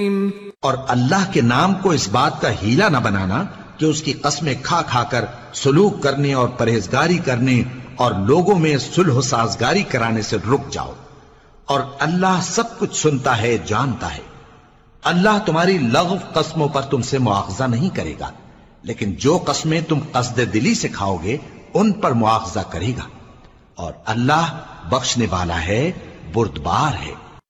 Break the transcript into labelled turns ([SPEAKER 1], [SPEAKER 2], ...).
[SPEAKER 1] और अल्लाह के नाम को इस बात का हीला न बनाना कि उसकी कस्में खा खाकर सुलूक करने और परहेजगारी करने और लोगों में सुलह साजगारी कराने से रुक जाओ। और अल्लाह सब कुछ सुनता है, जानता है। अल्लाह तुम्हारी लग़व कस्मों पर तुमसे मुआवजा नहीं करेगा, लेकिन जो कस्में तुम कसदे दिली से खाओगे उन पर मुआवजा करेगा। और अल्लाह बख्शने वाला है, बुर्दबार है।